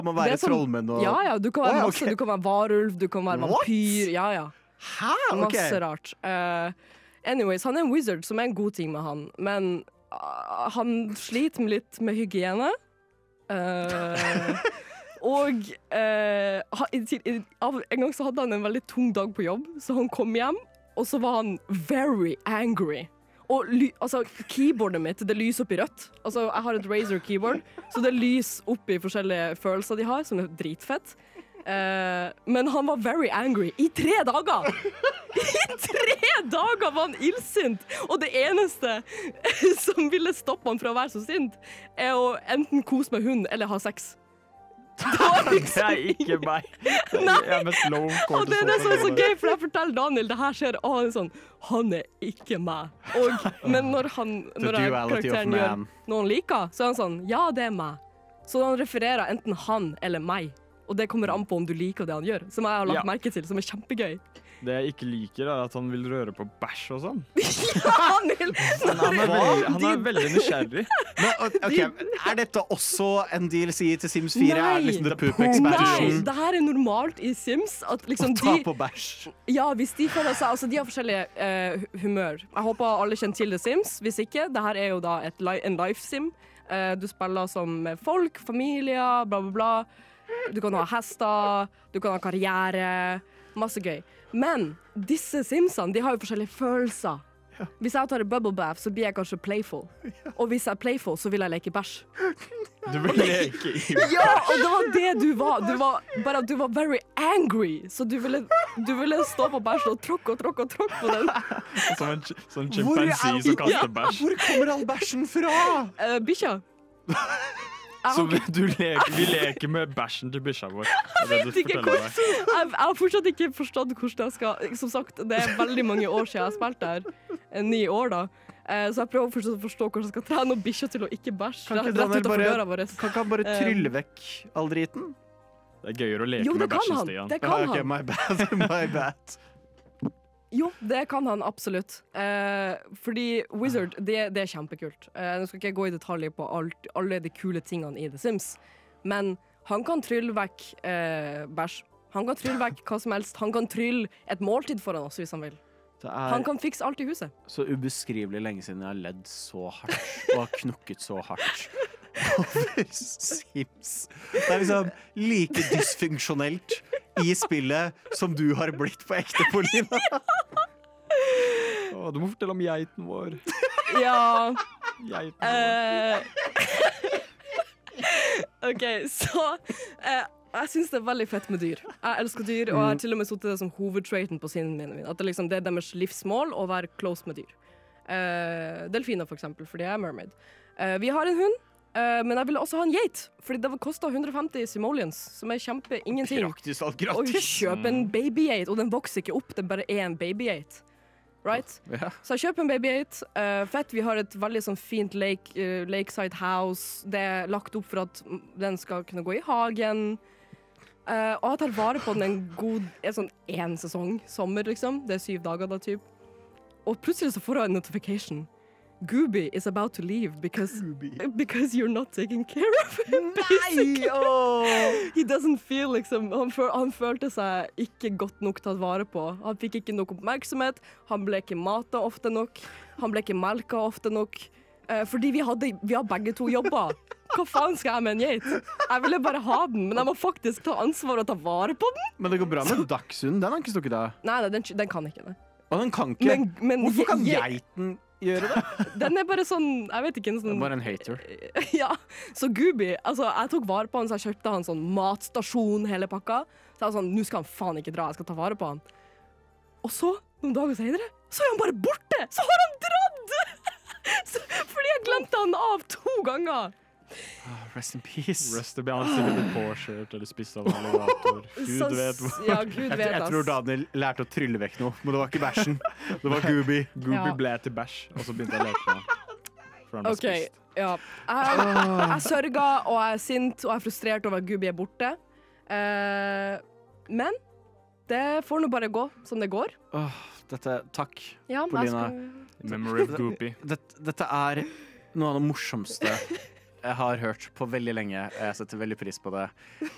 Kan man være trollmenn og... Ja, du kan være masse. okay. Du kan være varulv, du kan være vampyr. Ja. Hæ? Okay. Masse rart. Anyways, han en wizard, som en god ting med han. Men han sliter litt med hygiene. Og en gang så hadde han en veldig tung dag på jobb, så han kom hjem, og så var han very angry. Og altså, keyboardet mitt, det lyser opp i rødt. Altså, jeg har et Razer keyboard, så det lyser opp i forskjellige følelser de har, som er dritfett. Men han var very angry i 3 dager! I 3 dager var han illsint! Og det eneste som ville stoppe han fra å være så sint, er å enten kose med hund eller ha sex. Det er ikke meg. Jeg er mest low og det er det som er så gøy, for jeg forteller Daniel det her skjer, og han er sånn, han er ikke meg. Men når karakteren gjør noe han liker, så er han sånn, ja, det er meg. Så han refererer enten han eller meg, og det kommer an på om du liker det han gjør, som jeg har lagt merke til, som er kjempegøy. Det jeg ikke liker er at han vil røre på bæsj og sånn. Ja, han er veldig nysgjerrig. Men, okay, er dette også en DLC til Sims 4? Nei. Er liksom the poop expansion? Nei, det her er normalt i Sims. At liksom å ta på bæsj. Ja, hvis de føler seg, altså de har forskjellige humør. Jeg håper alle kjenner til The Sims. Hvis ikke, det her er jo da en life-sim. Du spiller som folk, familier, bla bla bla. Du kan ha hester, du kan ha karriere, masse gøy. Men disse simsene, de har jo forskjellige følelser. Ja. Hvis jeg tar en bubble bath, så blir jeg kanskje playful. Ja. Og hvis jeg er playful, så vil jeg leke bæsj. Du vil leke i bæsj? Ja, og det var det du var. Bare at du var very angry. Så du ville stå på bæsj og tråkke på den. Som en sånn chimpansi som kaster bæsj. Hvor kommer all bæsjen fra? Bikkja. Så vi leker med bæsjen til bikkja vår. Jeg har fortsatt ikke forstått hvordan jeg skal. Som sagt, det er veldig mange år siden jeg har spilt der. 9 år da. Så jeg prøver fortsatt å forstå hvordan jeg skal trene bikkja til å ikke bæsje. Kan ikke han bare trylle vekk all driten? Det er gøyere å leke med bæsjen, Stian. Det kan han. Okay, my bad. Jo, det kan han absolutt. Fordi Wizard, det er kjempekult. Nå skal ikke jeg gå i detaljer på alle de kule tingene i The Sims, men han kan trylle vekk bæsj. Han kan trylle vekk hva som helst. Han kan trylle et måltid foran oss hvis han vil. Han kan fikse alt i huset. Så ubeskrivelig lenge siden jeg har ledd så hardt og har knukket så hardt over Sims. Det er liksom like dysfunksjonelt i spillet som du har blitt på ekte, Paulina. Du må fortelle om geiten vår. Ja. Geiten vår. OK, så jeg synes det er veldig fett med dyr. Jeg elsker dyr, og jeg har til og med suttet det som hovedtraiten på sinnen min. At det er deres livsmål å være close med dyr. Delfiner for eksempel, fordi jeg er mermaid. Vi har en hund, men jeg ville også ha en geit, fordi det kostet 150 simoleons, som er ingenting. Praktisk alt gratis. Og kjøpe en babygeit, og den vokser ikke opp, det bare er en babygeit. Right? Ja. Så jeg kjøper en babygeit. Fett, vi har et veldig sånn fint lakeside house. Det er lagt opp for at den skal kunne gå i hagen. Og jeg tar vare på den en sesong, sommer liksom. Det er 7 dager da, typ. Og plutselig så får jeg en notification. Gooby is about to leave because you're not taking care of him, basically. He doesn't feel liksom, han følte seg ikke godt nok tatt vare på. Han fikk ikke nok oppmerksomhet, han ble ikke matet ofte nok, han ble ikke melket ofte nok, fordi vi har begge to jobber. Hva faen skal jeg med en geit? Jeg ville bare ha den, men jeg må faktisk ta ansvar og ta vare på den. Men det går bra med Dachshund, den har ikke stukket av. Nei, den kan ikke det. Og den kan ikke? Men hvorfor kan geiten gjøre det? Den er bare sånn, jeg vet ikke, sånn... Bare en hater. Ja, så Gooby, altså jeg tok vare på han, så jeg kjøpte han sånn matstasjon hele pakka. Så jeg var sånn, nå skal han faen ikke dra, jeg skal ta vare på han. Og så, noen dager senere, så er han bare borte! Så har han dratt! Fordi jeg glemte han av 2 ganger. Rest in peace. Rest in peace. Han sikkert blitt påkjørt eller spist av en alligator. Gud vet hvor. Ja, Gud vet, jeg tror Daniel lærte å trylle vekk noe, men det var ikke bæsjen. Det var Gooby. Gooby ble til bæsj, og så begynte jeg å leke med. Ok, ja. Jeg sørger, og jeg er sint, og jeg er frustrert over at Gooby er borte. Men det får nå bare gå som det går. Takk, ja, Paulina. Memory of Gooby. Dette er noe av det morsomste jeg har hørt på veldig lenge. Jeg setter veldig pris på det.